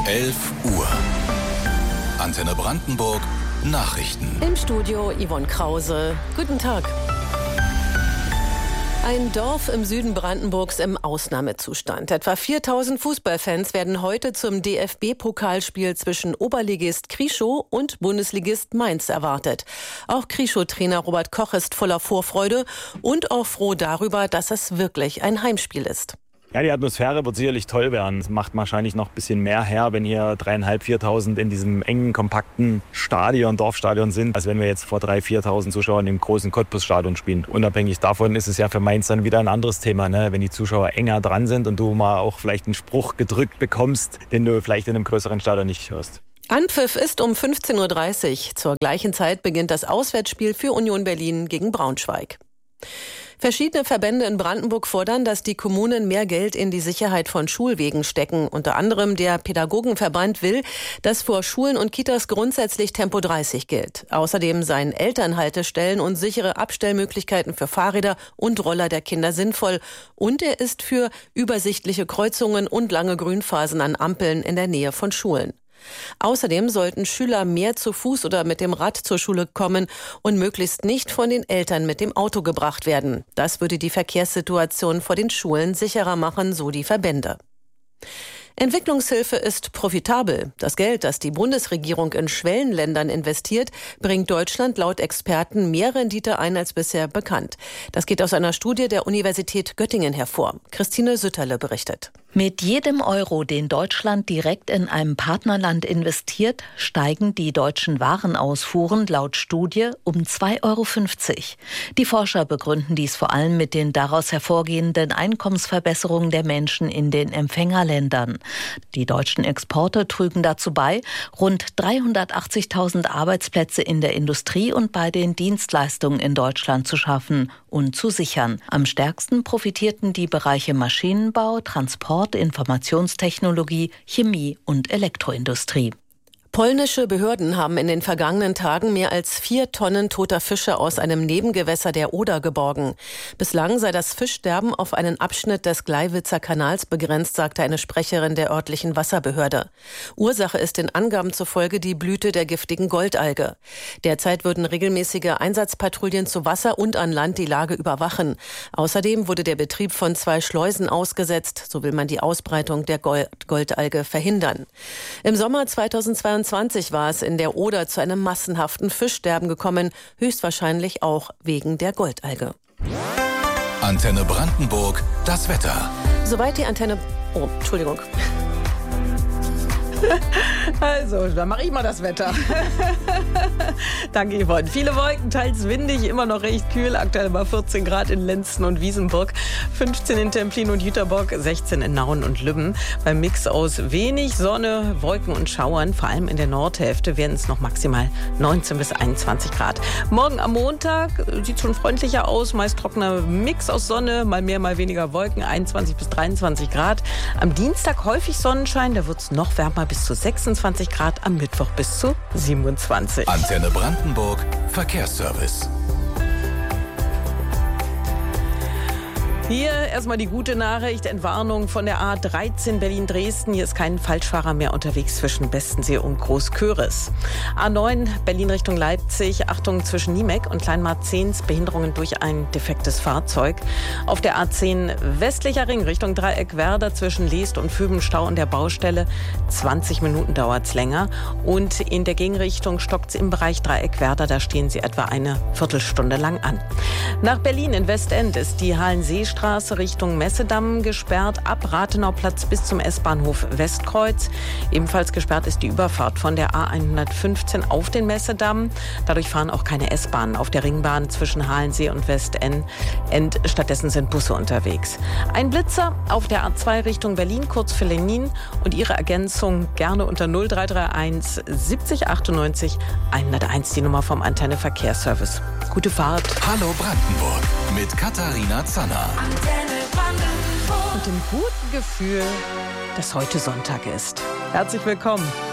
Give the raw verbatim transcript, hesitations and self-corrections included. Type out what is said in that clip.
elf Uhr. Antenne Brandenburg Nachrichten. Im Studio Yvonne Krause. Guten Tag. Ein Dorf im Süden Brandenburgs im Ausnahmezustand. Etwa viertausend Fußballfans werden heute zum D F B-Pokalspiel zwischen Oberligist Krieschow und Bundesligist Mainz erwartet. Auch Krieschow-Trainer Robert Koch ist voller Vorfreude und auch froh darüber, dass es wirklich ein Heimspiel ist. Ja, die Atmosphäre wird sicherlich toll werden. Es macht wahrscheinlich noch ein bisschen mehr her, wenn hier dreieinhalb, viertausend in diesem engen, kompakten Stadion, Dorfstadion sind, als wenn wir jetzt vor dreitausend, viertausend Zuschauern im großen Cottbus-Stadion spielen. Unabhängig davon ist es ja für Mainz dann wieder ein anderes Thema, ne? Wenn die Zuschauer enger dran sind und du mal auch vielleicht einen Spruch gedrückt bekommst, den du vielleicht in einem größeren Stadion nicht hörst. Anpfiff ist um fünfzehn Uhr dreißig. Zur gleichen Zeit beginnt das Auswärtsspiel für Union Berlin gegen Braunschweig. Verschiedene Verbände in Brandenburg fordern, dass die Kommunen mehr Geld in die Sicherheit von Schulwegen stecken. Unter anderem der Pädagogenverband will, dass vor Schulen und Kitas grundsätzlich Tempo dreißig gilt. Außerdem seien Elternhaltestellen und sichere Abstellmöglichkeiten für Fahrräder und Roller der Kinder sinnvoll. Und er ist für übersichtliche Kreuzungen und lange Grünphasen an Ampeln in der Nähe von Schulen. Außerdem sollten Schüler mehr zu Fuß oder mit dem Rad zur Schule kommen und möglichst nicht von den Eltern mit dem Auto gebracht werden. Das würde die Verkehrssituation vor den Schulen sicherer machen, so die Verbände. Entwicklungshilfe ist profitabel. Das Geld, das die Bundesregierung in Schwellenländern investiert, bringt Deutschland laut Experten mehr Rendite ein als bisher bekannt. Das geht aus einer Studie der Universität Göttingen hervor. Christine Sütterle berichtet. Mit jedem Euro, den Deutschland direkt in einem Partnerland investiert, steigen die deutschen Warenausfuhren laut Studie um zwei Euro fünfzig. Die Forscher begründen dies vor allem mit den daraus hervorgehenden Einkommensverbesserungen der Menschen in den Empfängerländern. Die deutschen Exporte trügen dazu bei, rund dreihundertachtzigtausend Arbeitsplätze in der Industrie und bei den Dienstleistungen in Deutschland zu schaffen und zu sichern. Am stärksten profitierten die Bereiche Maschinenbau, Transport, Informationstechnologie, Chemie und Elektroindustrie. Polnische Behörden haben in den vergangenen Tagen mehr als vier Tonnen toter Fische aus einem Nebengewässer der Oder geborgen. Bislang sei das Fischsterben auf einen Abschnitt des Gleiwitzer Kanals begrenzt, sagte eine Sprecherin der örtlichen Wasserbehörde. Ursache ist den Angaben zufolge die Blüte der giftigen Goldalge. Derzeit würden regelmäßige Einsatzpatrouillen zu Wasser und an Land die Lage überwachen. Außerdem wurde der Betrieb von zwei Schleusen ausgesetzt. So will man die Ausbreitung der Gold- Goldalge verhindern. Im Sommer zweitausendzweiundzwanzig war es in der Oder zu einem massenhaften Fischsterben gekommen, höchstwahrscheinlich auch wegen der Goldalge. Antenne Brandenburg, das Wetter. Soweit die Antenne... Oh, Entschuldigung. Also, dann mache ich mal das Wetter. Danke, Yvonne. Viele Wolken, teils windig, immer noch recht kühl. Aktuell mal vierzehn Grad in Lenzen und Wiesenburg, fünfzehn in Templin und Jüterbock, sechzehn in Nauen und Lübben. Beim Mix aus wenig Sonne, Wolken und Schauern, vor allem in der Nordhälfte, werden es noch maximal neunzehn bis einundzwanzig Grad. Morgen am Montag sieht schon freundlicher aus, meist trockener Mix aus Sonne, mal mehr, mal weniger Wolken, einundzwanzig bis dreiundzwanzig Grad. Am Dienstag häufig Sonnenschein, da wird es noch wärmer, bis zu sechsundzwanzig Grad, am Mittwoch bis zu siebenundzwanzig. Antenne Brandenburg Verkehrsservice. Hier erstmal die gute Nachricht, Entwarnung von der A dreizehn Berlin-Dresden. Hier ist kein Falschfahrer mehr unterwegs zwischen Bestensee und Großköris. A neun Berlin Richtung Leipzig, Achtung zwischen Niemek und Kleinmarzens, Behinderungen durch ein defektes Fahrzeug. Auf der A zehn westlicher Ring Richtung Dreieckwerder zwischen Leest und Fübenstau und der Baustelle. zwanzig Minuten dauert's länger. Und in der Gegenrichtung stockt's im Bereich Dreieckwerder, da stehen sie etwa eine Viertelstunde lang an. Nach Berlin in Westend ist die Hallenseestraße Richtung Messedamm gesperrt, ab Rathenauplatz bis zum S-Bahnhof Westkreuz. Ebenfalls gesperrt ist die Überfahrt von der A hundertfünfzehn auf den Messedamm. Dadurch fahren auch keine S-Bahnen auf der Ringbahn zwischen Halensee und Westend. Stattdessen sind Busse unterwegs. Ein Blitzer auf der A zwei Richtung Berlin, kurz für Lenin. Und Ihre Ergänzung gerne unter null drei drei eins siebzig achtundneunzig hunderteins, die Nummer vom Antenne Verkehrsservice. Gute Fahrt. Hallo Brandenburg mit Katharina Zanner. Und dem guten Gefühl, dass heute Sonntag ist. Herzlich willkommen.